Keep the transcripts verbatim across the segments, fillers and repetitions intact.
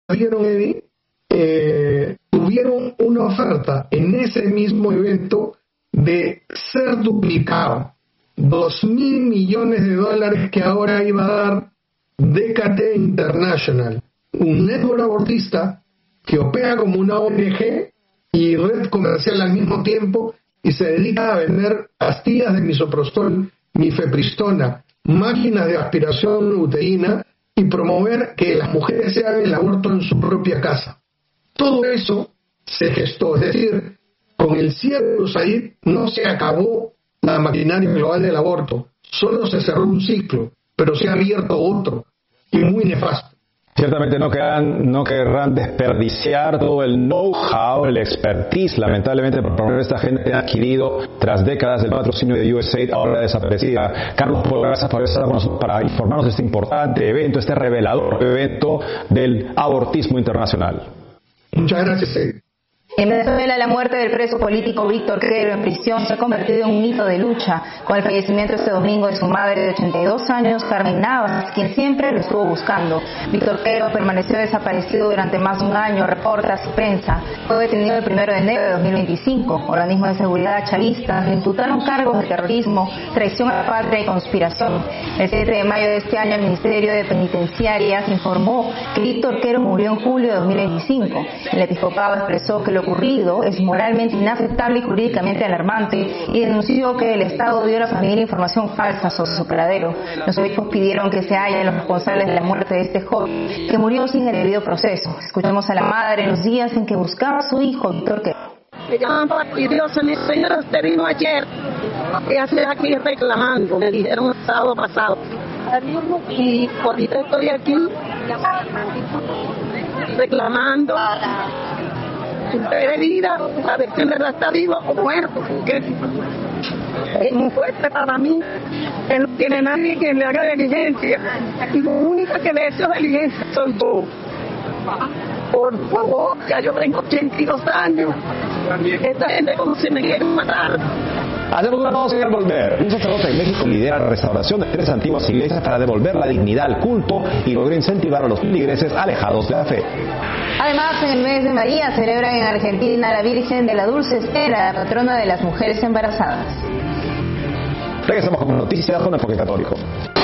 vieron, Eddie, eh, tuvieron una oferta en ese mismo evento de ser duplicado. Dos mil millones de dólares que ahora iba a dar D K T International, un network abortista que opera como una O N G y red comercial al mismo tiempo, y se dedica a vender pastillas de misoprostol, mifepristona, máquinas de aspiración uterina y promover que las mujeres se hagan el aborto en su propia casa. Todo eso se gestó, es decir, con el cierre de USAID no se acabó la maquinaria global del aborto, solo se cerró un ciclo, pero se ha abierto otro, y muy nefasto. Ciertamente no querrán, no querrán desperdiciar todo el know-how, el expertise, lamentablemente, por promover esta gente ha adquirido tras décadas del patrocinio de U S A I D, ahora desaparecida. Carlos, gracias por estar con nosotros para informarnos de este importante evento, este revelador evento del abortismo internacional. Muchas gracias, Eddie. En Venezuela, la muerte del preso político Víctor Quero en prisión se ha convertido en un hito de lucha, con el fallecimiento este domingo de su madre de ochenta y dos años, Carmen Navas, quien siempre lo estuvo buscando. Víctor Quero permaneció desaparecido durante más de un año, reportas y prensa. Fue detenido el primero de enero de dos mil veinticinco. Organismos de seguridad chavistas le imputaron cargos de terrorismo, traición a la patria y conspiración. El siete de mayo de este año, el Ministerio de Penitenciarias informó que Víctor Quero murió en julio de dos mil veinticinco. El episcopado expresó que lo ocurrido es moralmente inaceptable y jurídicamente alarmante, y denunció que el Estado dio a la familia información falsa sobre su paradero. Los obispos pidieron que se hallen los responsables de la muerte de este joven, que murió sin el debido proceso. Escuchemos a la madre en los días en que buscaba a su hijo, Víctor Quero. Me llaman para y Dios, mi señora, usted vino ayer, ¿qué hace aquí reclamando? Me dijeron el sábado pasado. Y por eso estoy aquí reclamando. Usted herida, a ver si en verdad está vivo o muerto, porque es muy fuerte para mí. Él no tiene nadie que le haga diligencia, y lo único que le he hecho diligencia soy yo. Por favor, ya yo tengo ochenta y dos años. Esta gente como si me quiere matar. Hacemos una pausa y al volver. Un sacerdote en México lidera la restauración de tres antiguas iglesias para devolver la dignidad al culto y lograr incentivar a los feligreses alejados de la fe. Además, en el mes de María celebran en Argentina a la Virgen de la Dulce Espera, la patrona de las mujeres embarazadas. Regresamos con noticias con Enfoque Católico.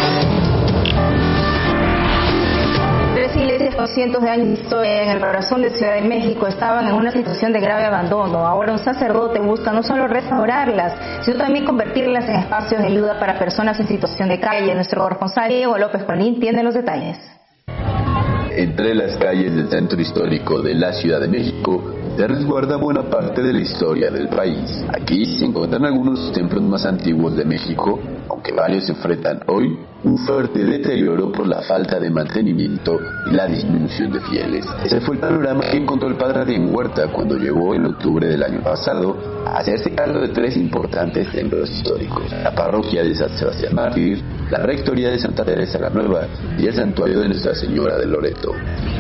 Tres iglesias con cientos de años de historia en el corazón de Ciudad de México estaban en una situación de grave abandono. Ahora un sacerdote busca no solo restaurarlas, sino también convertirlas en espacios de ayuda para personas en situación de calle. Nuestro corresponsal Diego López Colín tiene los detalles. Entre las calles del centro histórico de la Ciudad de México se resguarda buena parte de la historia del país. Aquí se encuentran algunos templos más antiguos de México, aunque varios enfrentan hoy un fuerte deterioro por la falta de mantenimiento y la disminución de fieles. Ese fue el panorama que encontró el padre Adrián Huerta cuando llegó en octubre del año pasado a hacerse cargo de tres importantes templos históricos: la parroquia de San Sebastián Mártir, la rectoría de Santa Teresa la Nueva y el santuario de Nuestra Señora de Loreto.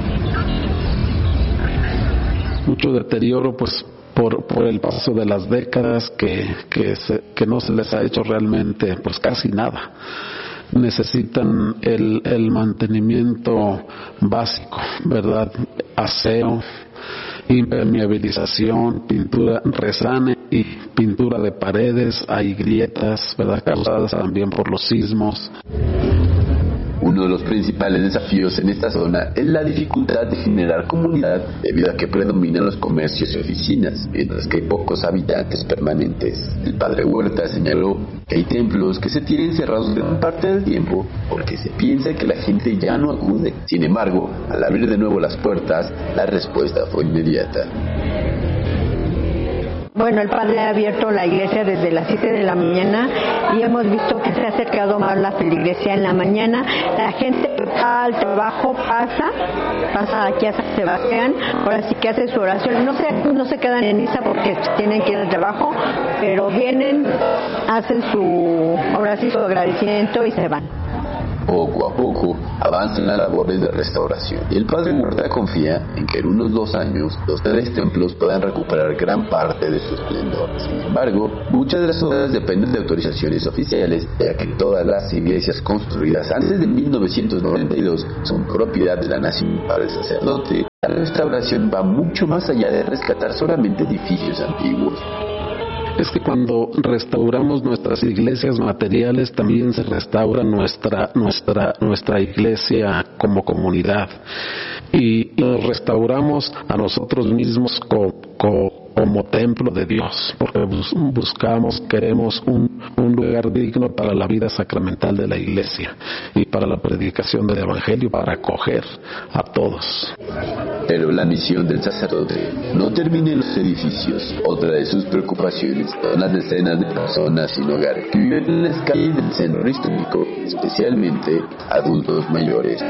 Mucho deterioro, pues por por el paso de las décadas que que se, que no se les ha hecho realmente pues casi nada. Necesitan el el mantenimiento básico, ¿verdad? Aseo, impermeabilización, pintura resane y pintura de paredes. Hay grietas, ¿verdad?, causadas también por los sismos. Uno de los principales desafíos en esta zona es la dificultad de generar comunidad debido a que predominan los comercios y oficinas, mientras que hay pocos habitantes permanentes. El padre Huerta señaló que hay templos que se tienen cerrados gran parte del tiempo porque se piensa que la gente ya no acude. Sin embargo, al abrir de nuevo las puertas, la respuesta fue inmediata. Bueno, el padre ha abierto la iglesia desde las siete de la mañana y hemos visto que se ha acercado más la feligresía en la mañana. La gente va al trabajo, pasa, pasa aquí a San Sebastián, ahora sí que hace su oración. No se, no se quedan en misa porque tienen que ir al trabajo, pero vienen, hacen su, ahora sí, su agradecimiento y se van. Poco a poco avanzan las labores de restauración y el padre Huerta confía en que en unos dos años los tres templos puedan recuperar gran parte de su esplendor. Sin embargo, muchas de las obras dependen de autorizaciones oficiales, ya que todas las iglesias construidas antes de mil novecientos noventa y dos son propiedad de la nación. Para el sacerdote, La restauración va mucho más allá de rescatar solamente edificios antiguos. Es que cuando restauramos nuestras iglesias materiales, también se restaura nuestra nuestra nuestra iglesia como comunidad, y nos restauramos a nosotros mismos co, co, como templo de Dios, porque bus, buscamos, queremos un, un lugar digno para la vida sacramental de la iglesia y para la predicación del evangelio, para acoger a todos. Pero la misión del sacerdote no termina en los edificios. Otra de sus preocupaciones son las decenas de personas sin hogar que viven en las calles del centro histórico, especialmente adultos mayores.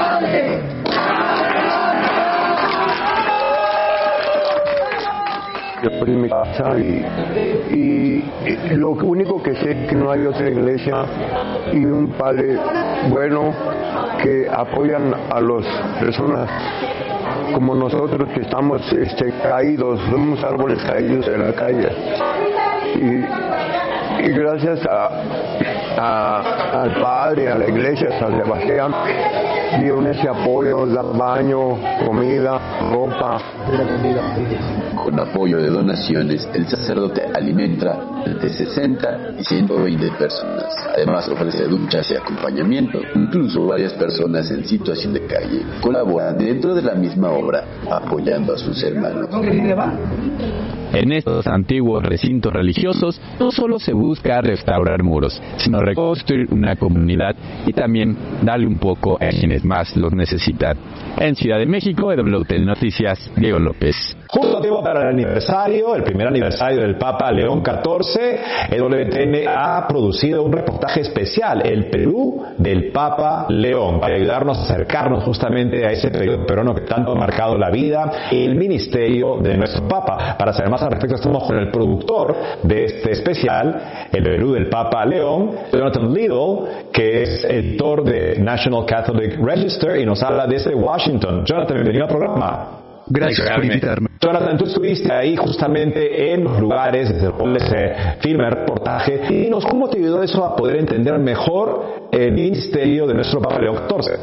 Yo estoy en mi casa y, y, y lo único que sé es que no hay otra iglesia y un padre bueno que apoyan a las personas como nosotros que estamos este, caídos, somos árboles caídos en la calle. Y, y gracias a, a, al padre, a la iglesia, a San Sebastián, dieron ese apoyo, dar baño, comida, ropa. Con apoyo de donaciones, el sacerdote alimenta entre sesenta y ciento veinte personas. Además ofrece duchas y acompañamiento. Incluso varias personas en situación de calle colaboran dentro de la misma obra, apoyando a sus hermanos. En estos antiguos recintos religiosos no solo se busca restaurar muros, sino reconstruir una comunidad y también darle un poco a quienes más los necesitan. En Ciudad de México, de W T N Noticias, Diego López. Justo a tiempo para el aniversario, el primer aniversario del Papa León catorce, el W T N ha producido un reportaje especial, el Perú del Papa León, para ayudarnos a acercarnos justamente a ese periodo peruano que tanto ha marcado la vida y el ministerio de nuestro Papa. Para saber más al respecto, estamos con el productor de este especial, el Perú del Papa León, Jonathan Little, que es editor de National Catholic Register y nos habla desde Washington. Jonathan, bienvenido al programa. Gracias por invitarme. Jonathan, tú estuviste ahí justamente en los lugares desde los cuales se firma el reportaje. Y dinos, ¿cómo te ayudó eso a poder entender mejor el ministerio de nuestro Papa León catorce?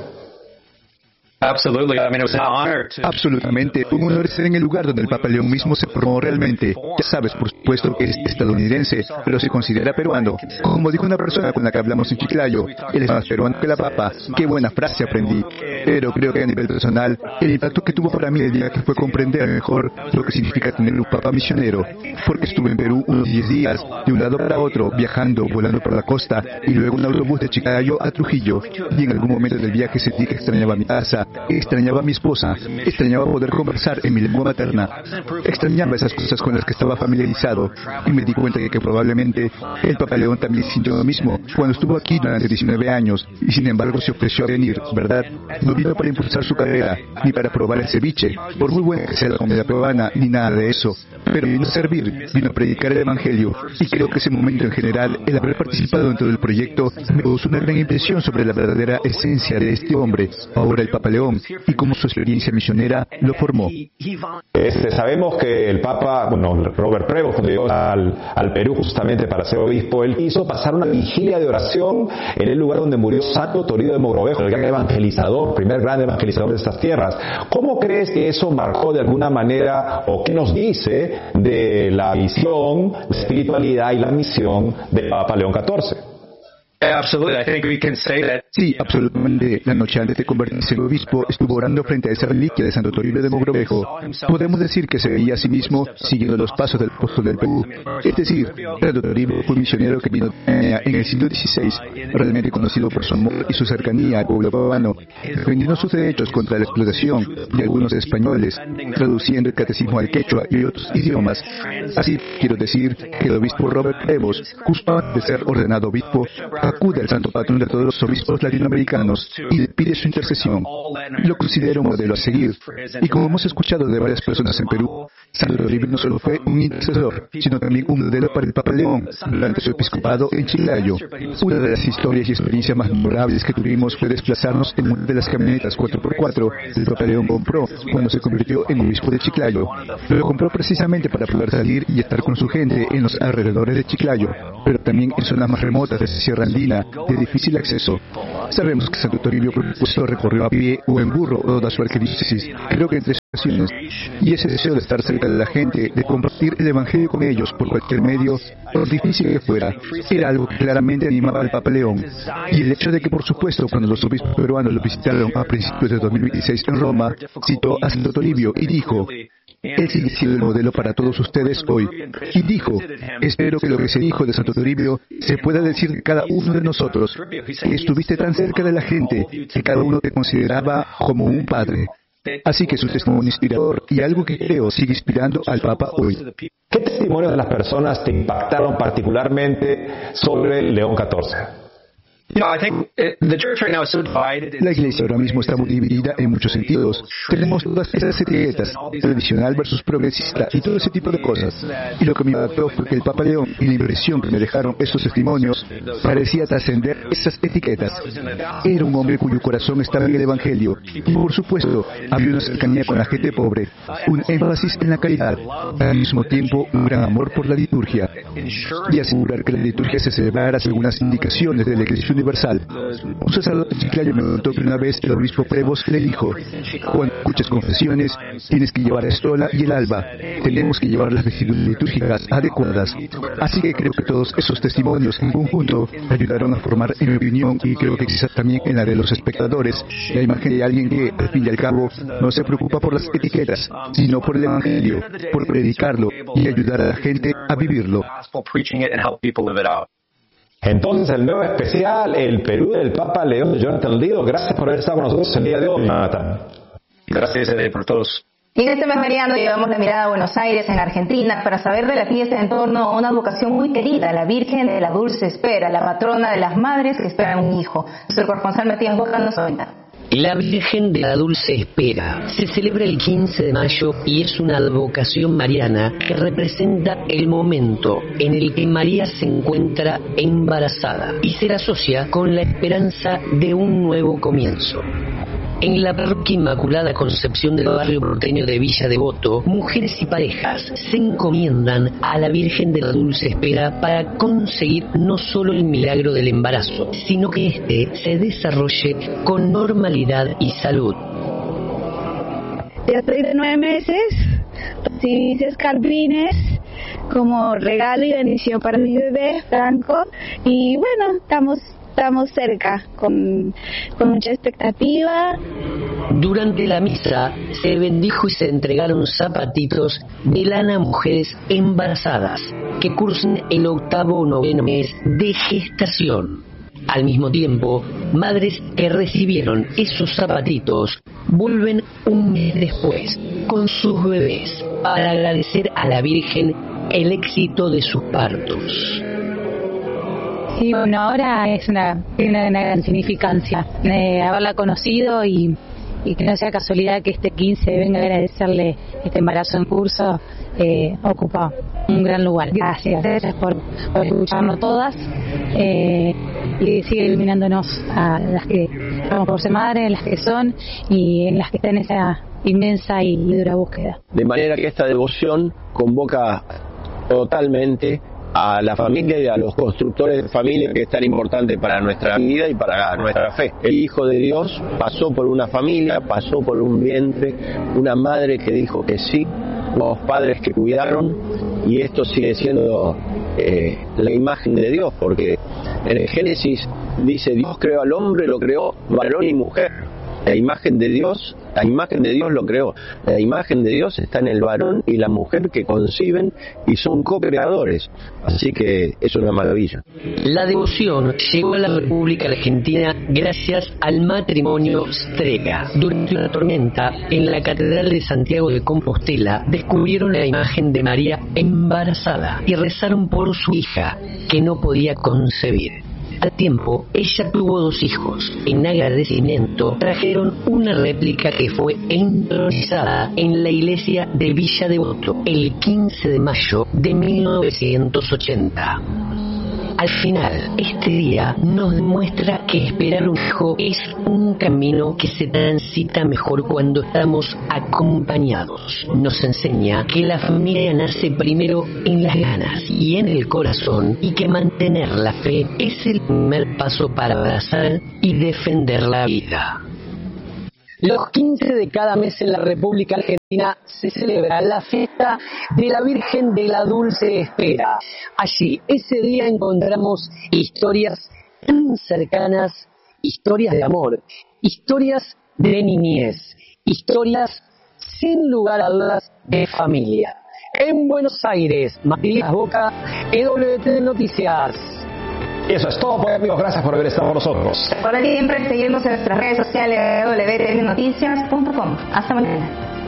Absolutamente, un honor estar en el lugar donde el Papa León mismo se formó realmente. Ya sabes, por supuesto, que es estadounidense, pero se considera peruano. Como dijo una persona con la que hablamos en Chiclayo, él es más peruano que la Papa. Qué buena frase aprendí. Pero creo que a nivel personal, el impacto que tuvo para mí el día que fue comprender mejor lo que significa tener un Papa misionero, porque estuve en Perú unos diez días, de un lado para otro, viajando, volando por la costa, y luego en autobús de Chiclayo a Trujillo, y en algún momento del viaje sentí que extrañaba mi casa, extrañaba a mi esposa, extrañaba poder conversar en mi lengua materna, extrañaba esas cosas con las que estaba familiarizado, y me di cuenta de que probablemente el Papa León también sintió lo mismo cuando estuvo aquí durante diecinueve años, y sin embargo se ofreció a venir, ¿verdad? No vino para impulsar su carrera, ni para probar el ceviche, por muy buena que sea la comida peruana, ni nada de eso, pero vino a servir, vino a predicar el Evangelio, y creo que ese momento en general, el haber participado dentro del proyecto, me causó una gran impresión sobre la verdadera esencia de este hombre, ahora el Papa León, y cómo su experiencia misionera lo formó. Este, sabemos que el Papa, bueno, Robert Prevo, cuando llegó al, al Perú justamente para ser obispo, él quiso pasar una vigilia de oración en el lugar donde murió Santo Toribio de Mogrovejo, el gran evangelizador, primer gran evangelizador de estas tierras. ¿Cómo crees que eso marcó de alguna manera, o qué nos dice de la visión, la espiritualidad y la misión del Papa León catorce? Sí, absolutamente. La noche antes de convertirse en obispo, estuvo orando frente a esa reliquia de Santo Toribio de Mogrovejo. Podemos decir que se veía a sí mismo siguiendo los pasos del apóstol del Perú. Es decir, Santo Toribio fue un misionero que vino en el siglo dieciséis, realmente conocido por su amor y su cercanía al pueblo peruano, defendiendo sus derechos contra la explotación de algunos españoles, traduciendo el catecismo al quechua y otros idiomas. Así, quiero decir que el obispo Robert Prevos, justo antes de ser ordenado obispo, acude al santo patrón de todos los obispos latinoamericanos y le pide su intercesión. Lo considera un modelo a seguir. Y como hemos escuchado de varias personas en Perú, Santo Toribio no solo fue un intercesor, sino también un modelo para el Papa León durante su episcopado en Chiclayo. Una de las historias y experiencias más memorables que tuvimos fue desplazarnos en una de las camionetas cuatro por cuatro que el Papa León compró cuando se convirtió en obispo de Chiclayo. Lo compró precisamente para poder salir y estar con su gente en los alrededores de Chiclayo, pero también en zonas más remotas de Sierra Andina, de difícil acceso. Sabemos que Santo Toribio propuso recorrió a pie o en burro toda su arquidiócesis, creo que en tres ocasiones, y ese deseo de estar cerca de la gente, de compartir el Evangelio con ellos por cualquier medio, por difícil que fuera, era algo que claramente animaba al Papa León. Y el hecho de que, por supuesto, cuando los obispos peruanos lo visitaron a principios de dos mil veintiséis en Roma, citó a Santo Toribio y dijo: él sigue siendo el modelo para todos ustedes hoy. Y dijo: espero que lo que se dijo de Santo Toribio se pueda decir de cada uno de nosotros, que estuviste tan cerca de la gente, que cada uno te consideraba como un padre. Así que su testimonio inspirador y algo que creo sigue inspirando al Papa hoy. ¿Qué testimonios de las personas te impactaron particularmente sobre León catorce? La iglesia ahora mismo está muy dividida en muchos sentidos. Tenemos todas esas etiquetas, tradicional versus progresista y todo ese tipo de cosas. Y lo que me impactó fue que el Papa León y la impresión que me dejaron esos testimonios parecía trascender esas etiquetas. Era un hombre cuyo corazón estaba en el Evangelio. Y por supuesto, había una cercanía con la gente pobre, un énfasis en la caridad, al mismo tiempo un gran amor por la liturgia. Y asegurar que la liturgia se celebrara según las indicaciones de la Iglesia Universal. Un sacerdote chiclayo me contó que una vez el obispo Prevos le dijo: cuando escuches confesiones, tienes que llevar a estola y el alba. Tenemos que llevar las vestiduras litúrgicas adecuadas. Así que creo que todos esos testimonios en conjunto ayudaron a formar, en mi opinión, y creo que quizás también en la de los espectadores, la imagen de alguien que, al fin y al cabo, no se preocupa por las etiquetas, sino por el Evangelio, por predicarlo y ayudar a la gente a vivirlo. Entonces, el nuevo especial, el Perú del Papa León de Jonathan Lido. Gracias por haber estado con nosotros el día de hoy, Jonathan. Gracias eh, por todos. Y en este mes mariano llevamos la mirada a Buenos Aires, en Argentina, para saber de la fiesta en torno a una vocación muy querida, la Virgen de la Dulce Espera, la patrona de las madres que esperan un hijo. Nuestro corresponsal Matías Boca nos cuenta. La Virgen de la Dulce Espera se celebra el quince de mayo y es una advocación mariana que representa el momento en el que María se encuentra embarazada y se la asocia con la esperanza de un nuevo comienzo. En la parroquia Inmaculada Concepción del barrio porteño de Villa Devoto, mujeres y parejas se encomiendan a la Virgen de la Dulce Espera para conseguir no solo el milagro del embarazo, sino que éste se desarrolle con normalidad y salud. Después de nueve meses, recibí escarpines como regalo y bendición para mi bebé, Franco, y bueno, estamos... Estamos cerca, con, con mucha expectativa. Durante la misa se bendijo y se entregaron zapatitos de lana a mujeres embarazadas que cursan el octavo o noveno mes de gestación. Al mismo tiempo, madres que recibieron esos zapatitos vuelven un mes después con sus bebés para agradecer a la Virgen el éxito de sus partos. Sí, bueno, ahora es una, tiene una gran significancia eh, haberla conocido y, y que no sea casualidad que este quince venga a agradecerle este embarazo en curso, eh, ocupa un gran lugar. Gracias, gracias por, por escucharnos todas eh, y sigue iluminándonos a las que estamos por ser madres, las que son y en las que están en esa inmensa y dura búsqueda. De manera que esta devoción convoca totalmente a la familia y a los constructores de familia, que es tan importante para nuestra vida y para nuestra fe. El Hijo de Dios pasó por una familia, pasó por un vientre, una madre que dijo que sí, unos padres que cuidaron, y esto sigue siendo eh, la imagen de Dios, porque en el Génesis dice: Dios creó al hombre, lo creó varón y mujer. La imagen de Dios, la imagen de Dios lo creó. La imagen de Dios está en el varón y la mujer que conciben y son co-creadores. Así que es una maravilla. La devoción llegó a la República Argentina gracias al matrimonio Strega. Durante una tormenta en la Catedral de Santiago de Compostela descubrieron la imagen de María embarazada y rezaron por su hija que no podía concebir. Al tiempo, ella tuvo dos hijos. En agradecimiento, trajeron una réplica que fue entronizada en la iglesia de Villa Devoto el quince de mayo de mil novecientos ochenta. Al final, este día nos demuestra que esperar un hijo es un camino que se transita mejor cuando estamos acompañados. Nos enseña que la familia nace primero en las ganas y en el corazón, y que mantener la fe es el primer paso para abrazar y defender la vida. Los quince de cada mes en la República Argentina se celebra la fiesta de la Virgen de la Dulce Espera. Allí, ese día encontramos historias tan cercanas, historias de amor, historias de niñez, historias sin lugar a dudas de familia. En Buenos Aires, Matías Boca, E W T Noticias. Y eso es todo, pues, amigos. Gracias por haber estado con nosotros. Recuerda siempre seguirnos en nuestras redes sociales, w w w punto noticias punto com. Hasta mañana.